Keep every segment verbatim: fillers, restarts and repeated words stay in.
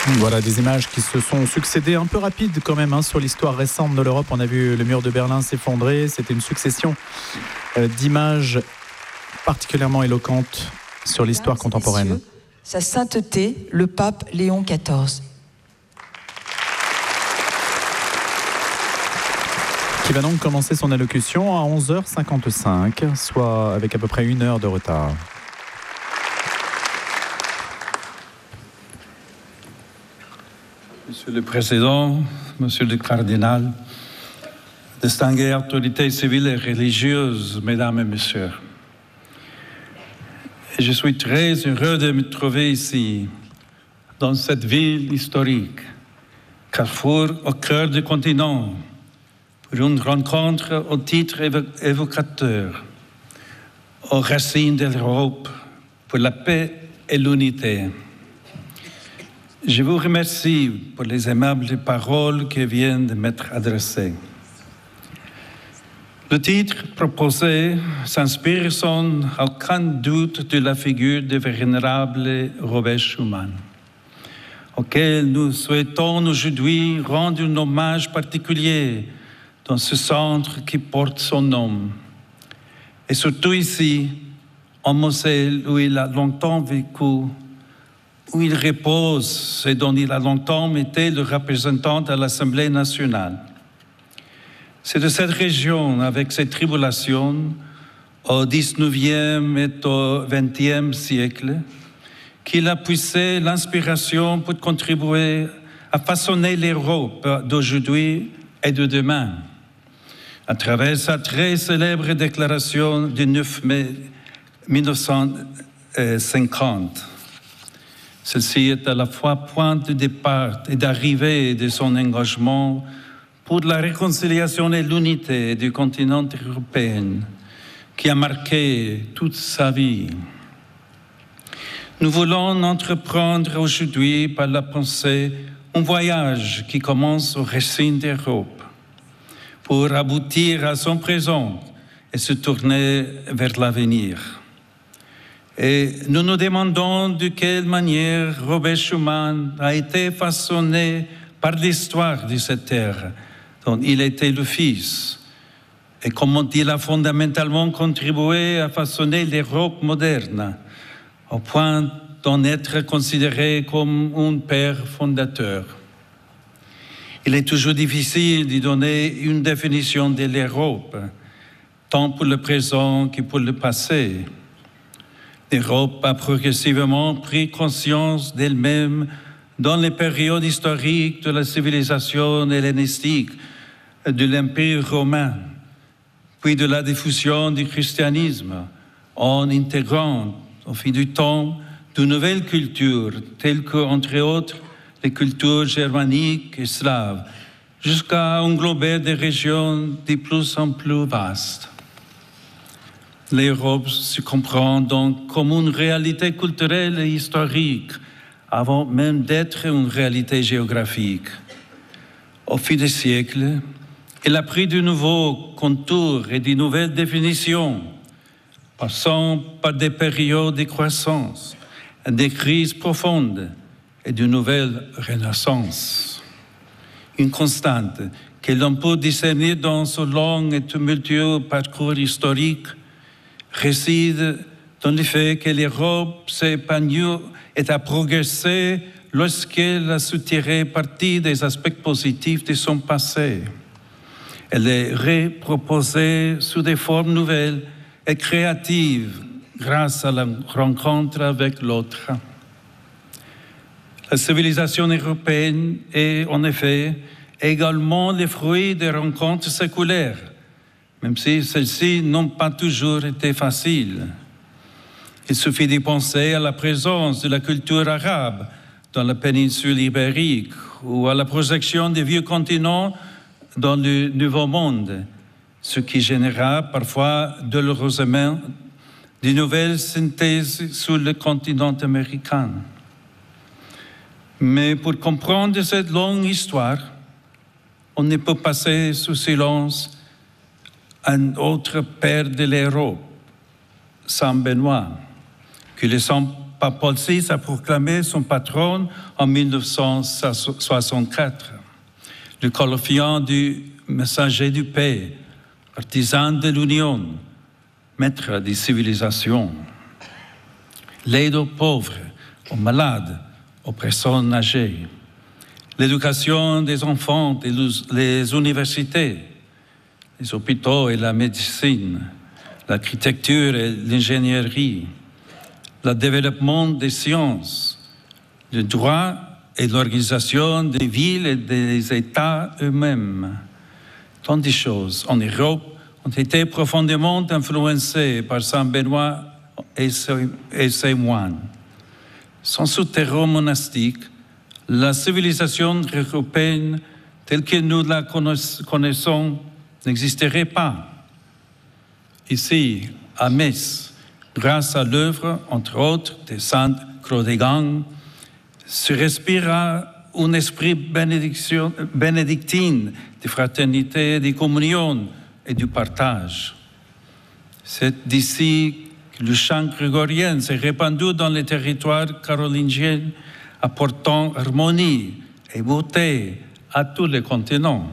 Voilà des images qui se sont succédées un peu rapides quand même hein, sur l'histoire récente de l'Europe. On a vu le mur de Berlin s'effondrer. C'était une succession euh, d'images particulièrement éloquentes sur l'histoire Mesdames et contemporaine. messieurs, Sa sainteté, le pape Léon quatorze. Qui va donc commencer son allocution à onze heures cinquante-cinq, soit avec à peu près une heure de retard. Monsieur le Président, Monsieur le Cardinal, distinguées autorités civiles et religieuses, Mesdames et Messieurs, je suis très heureux de me trouver ici, dans cette ville historique, carrefour au cœur du continent, pour une rencontre au titre évocateur, aux racines de l'Europe, pour la paix et l'unité. Je vous remercie pour les aimables paroles qui viennent de m'être adressées. Le titre proposé s'inspire sans aucun doute de la figure du vénérable Robert Schuman, auquel nous souhaitons aujourd'hui rendre un hommage particulier dans ce centre qui porte son nom. Et surtout ici, en Moselle, où il a longtemps vécu, où il repose et dont il a longtemps été le représentant à l'Assemblée nationale. C'est de cette région, avec ses tribulations, au dix-neuvième et au vingtième siècle, qu'il a puisé l'inspiration pour contribuer à façonner l'Europe d'aujourd'hui et de demain, à travers sa très célèbre déclaration du neuf mai mille neuf cent cinquante. Celle-ci est à la fois point de départ et d'arrivée de son engagement pour la réconciliation et l'unité du continent européen, qui a marqué toute sa vie. Nous voulons entreprendre aujourd'hui par la pensée un voyage qui commence aux racines d'Europe, pour aboutir à son présent et se tourner vers l'avenir. Et nous nous demandons de quelle manière Robert Schuman a été façonné par l'histoire de cette terre dont il était le fils, et comment il a fondamentalement contribué à façonner l'Europe moderne, au point d'en être considéré comme un père fondateur. Il est toujours difficile de donner une définition de l'Europe, tant pour le présent que pour le passé. L'Europe a progressivement pris conscience d'elle-même dans les périodes historiques de la civilisation hellénistique, de l'Empire romain, puis de la diffusion du christianisme, en intégrant au fil du temps de nouvelles cultures, telles que, entre autres, les cultures germaniques et slaves, jusqu'à englober des régions de plus en plus vastes. L'Europe se comprend donc comme une réalité culturelle et historique, avant même d'être une réalité géographique. Au fil des siècles, elle a pris de nouveaux contours et de nouvelles définitions, passant par des périodes de croissance, des crises profondes et de nouvelles renaissances. Une constante que l'on peut discerner dans ce long et tumultueux parcours historique réside dans le fait que l'Europe s'est épanouie et a progressé lorsqu'elle a su tirer parti des aspects positifs de son passé. Elle est reproposée sous des formes nouvelles et créatives grâce à la rencontre avec l'autre. La civilisation européenne est en effet également le fruit des rencontres séculaires, même si celles-ci n'ont pas toujours été faciles. Il suffit d'y penser à la présence de la culture arabe dans la péninsule ibérique ou à la projection des vieux continents dans le Nouveau Monde, ce qui généra parfois douloureusement de nouvelles synthèses sur le continent américain. Mais pour comprendre cette longue histoire, on ne peut passer sous silence un autre père de l'Europe, Saint Benoît, que le Saint pape Paul six a proclamé son patron en mille neuf cent soixante-quatre. Le qualifiant du messager du paix, artisan de l'union, maître des civilisations. L'aide aux pauvres, aux malades, aux personnes âgées. L'éducation des enfants et les universités, les hôpitaux et la médecine, l'architecture et l'ingénierie, le développement des sciences, le droit et l'organisation des villes et des États eux-mêmes. Tant de choses en Europe ont été profondément influencées par Saint Benoît et ses moines. Sans ce terreau monastique, la civilisation européenne telle que nous la connaissons n'existerait pas. Ici, à Metz, grâce à l'œuvre, entre autres, de Sainte Chrodegang, se respira un esprit bénédictin de fraternité, de communion et du partage. C'est d'ici que le chant grégorien s'est répandu dans les territoires carolingiens, apportant harmonie et beauté à tous les continents.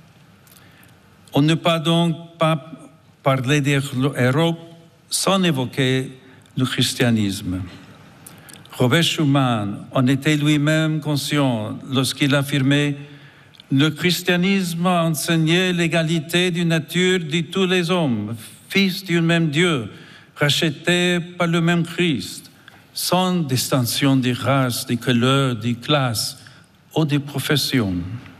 On ne peut donc pas parler d'Europe sans évoquer le christianisme. Robert Schuman en était lui-même conscient lorsqu'il affirmait « Le christianisme a enseigné l'égalité d'une nature de tous les hommes, fils d'un même Dieu, rachetés par le même Christ, sans distinction de race, de couleur, de classe ou de profession. »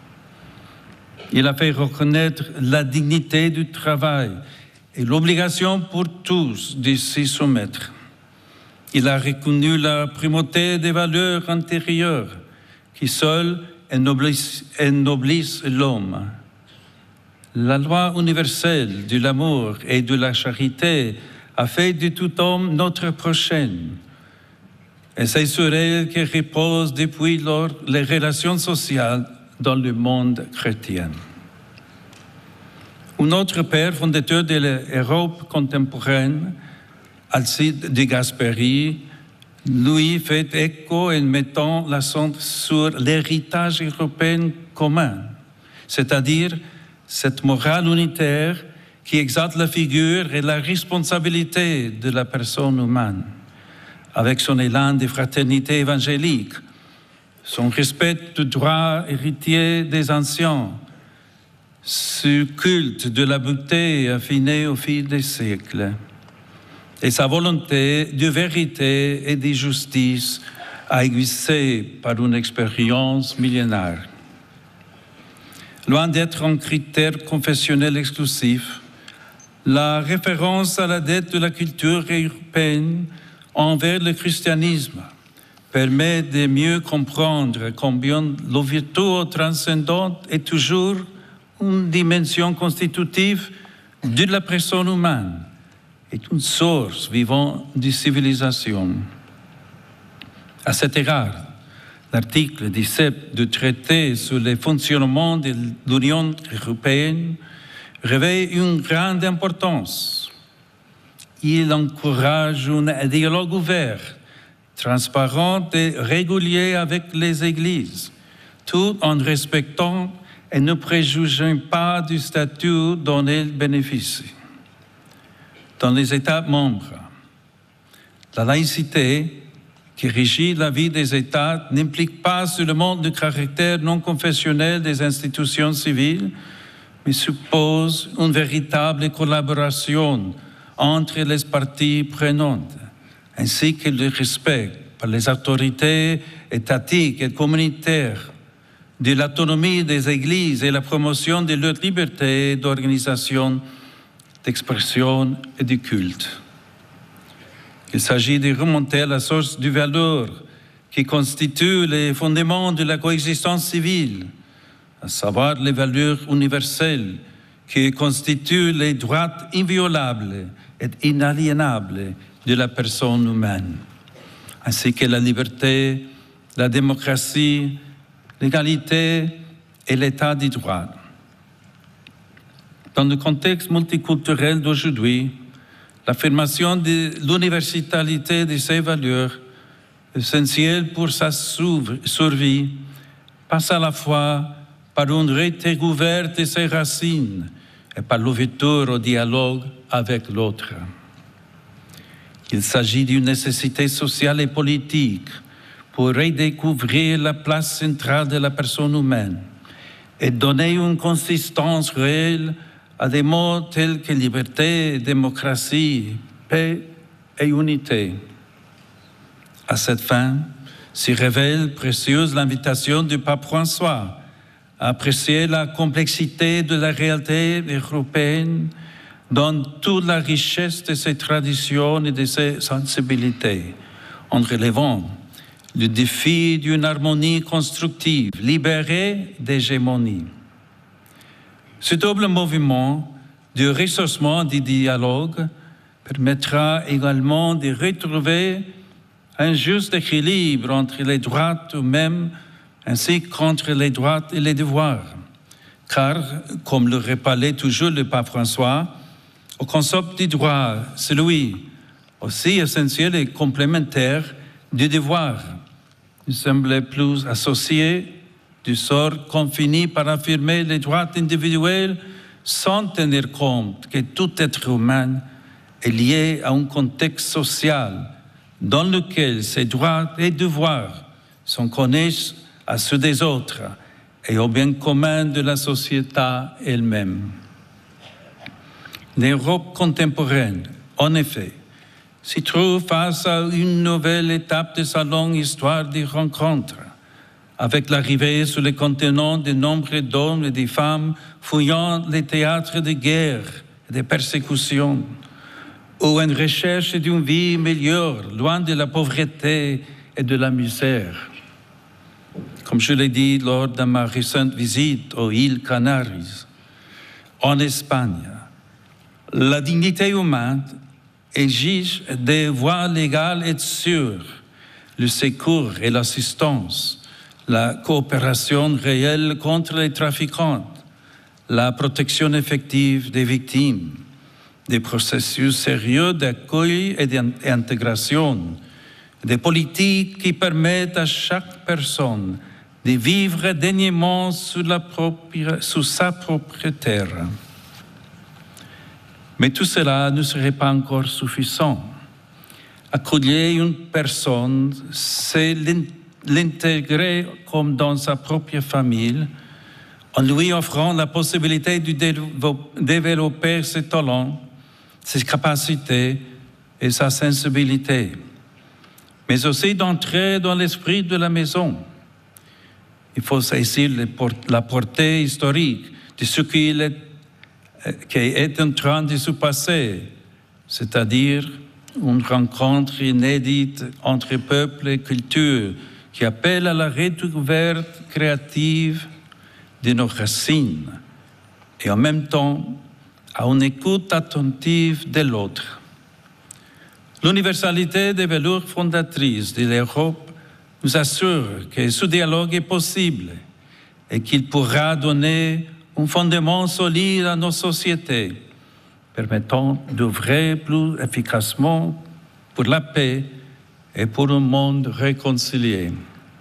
Il a fait reconnaître la dignité du travail et l'obligation pour tous de s'y soumettre. Il a reconnu la primauté des valeurs intérieures qui seules ennoblissent, ennoblissent l'homme. La loi universelle de l'amour et de la charité a fait de tout homme notre prochain. Et c'est sur elle que reposent depuis lors les relations sociales dans le monde chrétien. Un autre père fondateur de l'Europe contemporaine, Alcide de Gasperi, lui fait écho en mettant l'accent sur l'héritage européen commun, c'est-à-dire cette morale unitaire qui exalte la figure et la responsabilité de la personne humaine, avec son élan de fraternité évangélique, son respect du droit héritier des anciens, ce culte de la beauté affiné au fil des siècles, et sa volonté de vérité et de justice aiguisée par une expérience millénaire. Loin d'être un critère confessionnel exclusif, la référence à la dette de la culture européenne envers le christianisme permet de mieux comprendre combien l'ouverture transcendante est toujours une dimension constitutive de la personne humaine, est une source vivante de civilisation. À cet égard, l'article dix-sept du traité sur le fonctionnement de l'Union européenne revêt une grande importance. Il encourage un dialogue ouvert, transparent et régulier avec les églises, tout en respectant et ne préjugeant pas du statut dont elles bénéficient. Dans les États membres, la laïcité qui régit la vie des États n'implique pas seulement le caractère non confessionnel des institutions civiles, mais suppose une véritable collaboration entre les parties prenantes, ainsi que le respect par les autorités étatiques et communautaires de l'autonomie des églises et la promotion de leur liberté d'organisation, d'expression et de culte. Il s'agit de remonter à la source du valeur qui constitue les fondements de la coexistence civile, à savoir les valeurs universelles qui constituent les droits inviolables et inaliénables de la personne humaine, ainsi que la liberté, la démocratie, l'égalité et l'état de droit. Dans le contexte multiculturel d'aujourd'hui, l'affirmation de l'universalité de ces valeurs essentiel pour sa survie, passe à la fois par une redécouverte de ses racines et par l'ouverture au dialogue avec l'autre. Il s'agit d'une nécessité sociale et politique pour redécouvrir la place centrale de la personne humaine et donner une consistance réelle à des mots tels que liberté, démocratie, paix et unité. À cette fin, s'y révèle précieuse l'invitation du pape François à apprécier la complexité de la réalité européenne dans toute la richesse de ses traditions et de ses sensibilités, en relevant le défi d'une harmonie constructive, libérée d'hégémonie. Ce double mouvement de ressourcement du dialogue permettra également de retrouver un juste équilibre entre les droits humains ainsi qu'entre les droits et les devoirs. Car, comme le rappelait toujours le pape François, au concept du droit, celui aussi essentiel et complémentaire du devoir, nous semble plus associé du sort qu'on finit par affirmer les droits individuels sans tenir compte que tout être humain est lié à un contexte social dans lequel ses droits et devoirs sont connexes à ceux des autres et au bien commun de la société elle-même. L'Europe contemporaine, en effet, s'y trouve face à une nouvelle étape de sa longue histoire de rencontres, avec l'arrivée sur le continent de nombreux d'hommes et de femmes fouillant les théâtres de guerre et de persécutions, ou une recherche d'une vie meilleure, loin de la pauvreté et de la misère. Comme je l'ai dit lors de ma récente visite aux îles Canaries, en Espagne, la dignité humaine exige des voies légales et sûres, le secours et l'assistance, la coopération réelle contre les trafiquants, la protection effective des victimes, des processus sérieux d'accueil et d'intégration, des politiques qui permettent à chaque personne de vivre dignement sur, la propre, sur sa propre terre. Mais tout cela ne serait pas encore suffisant. Accueillir une personne, c'est l'intégrer comme dans sa propre famille, en lui offrant la possibilité de développer ses talents, ses capacités et sa sensibilité, mais aussi d'entrer dans l'esprit de la maison. Il faut saisir la portée historique de ce qu'il est, qui est en train de se passer, c'est-à-dire une rencontre inédite entre peuples et cultures qui appelle à la redécouverte créative de nos racines et en même temps à une écoute attentive de l'autre. L'universalité des valeurs fondatrices de l'Europe nous assure que ce dialogue est possible et qu'il pourra donner un fondement solide à nos sociétés, permettant d'œuvrer plus efficacement pour la paix et pour un monde réconcilié.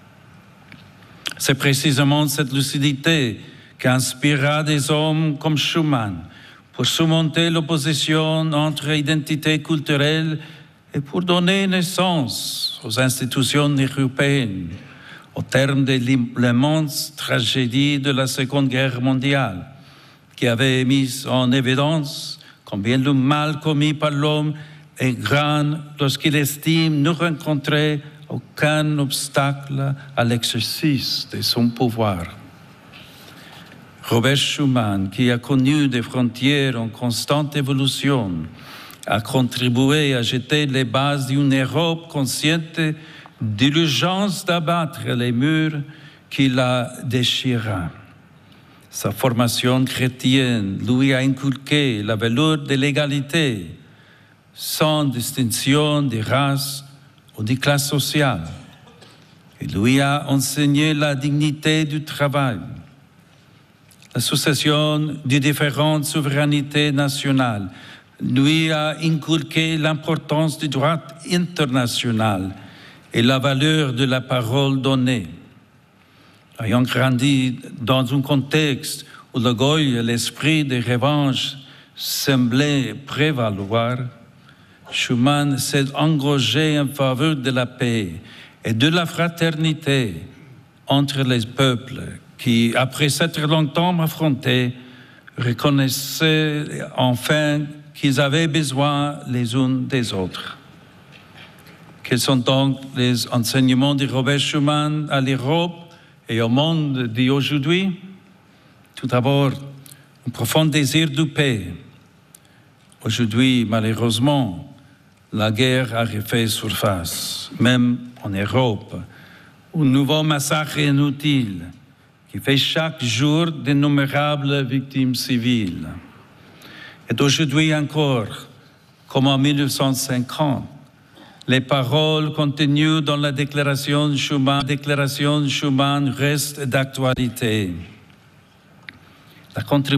C'est précisément cette lucidité qui inspirera des hommes comme Schuman pour surmonter l'opposition entre identités culturelles et pour donner naissance aux institutions européennes au terme de l'immense tragédie de la Seconde Guerre mondiale, qui avait mis en évidence combien le mal commis par l'homme est grand lorsqu'il estime ne rencontrer aucun obstacle à l'exercice de son pouvoir. Robert Schuman, qui a connu des frontières en constante évolution, a contribué à jeter les bases d'une Europe consciente de l'urgence d'abattre les murs qui la déchirent. Sa formation chrétienne lui a inculqué la valeur de l'égalité, sans distinction de race ou de classe sociale. Il lui a enseigné la dignité du travail, l'association des différentes souverainetés nationales, lui a inculqué l'importance du droit international et la valeur de la parole donnée. Ayant grandi dans un contexte où l'orgueil et l'esprit de revanche semblaient prévaloir, Schuman s'est engagé en faveur de la paix et de la fraternité entre les peuples qui, après s'être longtemps affrontés, reconnaissaient enfin qu'ils avaient besoin les uns des autres. Quels sont donc les enseignements de Robert Schuman à l'Europe et au monde d'aujourd'hui? Tout d'abord, un profond désir de paix. Aujourd'hui, malheureusement, la guerre a refait surface, même en Europe. Un nouveau massacre inutile qui fait chaque jour d'innombrables victimes civiles. Et aujourd'hui encore, comme en mille neuf cent cinquante, les paroles contenues dans la déclaration Schuman, déclaration Schuman restent d'actualité. La contribution